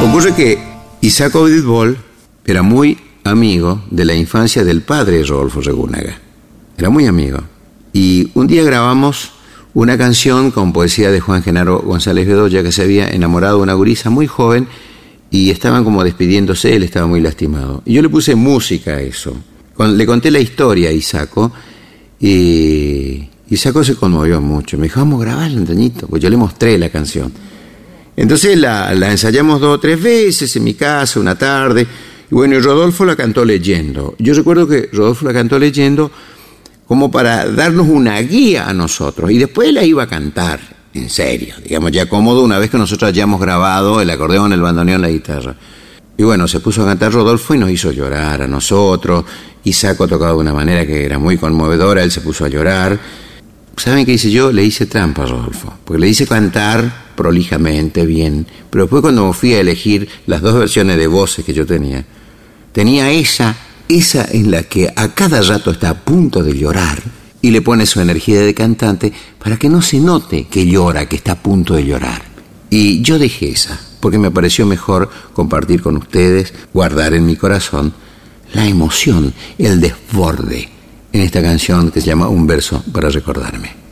Ocurre que Isaac Ovidbol era muy amigo de la infancia del padre de Rodolfo Regúnaga. Era muy amigo. Y un día grabamos una canción con poesía de Juan Genaro González Bedoya, que se había enamorado de una gurisa muy joven y estaban como despidiéndose, él estaba muy lastimado. Y yo le puse música a eso. Le conté la historia a Isaco y Isaco se conmovió mucho. Me dijo, vamos a grabarla, Antoñito, pues yo le mostré la canción. Entonces la ensayamos 2 o 3 veces en mi casa, una tarde, y bueno, y Rodolfo la cantó leyendo. Yo recuerdo que Rodolfo la cantó leyendo como para darnos una guía a nosotros, y después la iba a cantar, en serio, digamos, ya cómodo, una vez que nosotros hayamos grabado el acordeón, el bandoneón, la guitarra. Y bueno, se puso a cantar Rodolfo y nos hizo llorar a nosotros. Isaco tocaba de una manera que era muy conmovedora, él se puso a llorar. ¿Saben qué hice yo? Le hice trampa a Rodolfo, porque le hice cantar prolijamente, bien, pero después cuando fui a elegir las 2 versiones de voces que yo tenía esa en la que a cada rato está a punto de llorar y le pone su energía de cantante para que no se note que llora, que está a punto de llorar. Y yo dejé esa, porque me pareció mejor compartir con ustedes, guardar en mi corazón la emoción, el desborde en esta canción que se llama Un verso para recordarme.